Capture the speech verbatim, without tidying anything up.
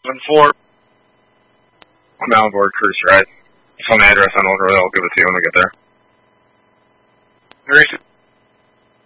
seven four. I'm out on board cruise ride. Tell me address on order, I'll give it to you when we get there. Three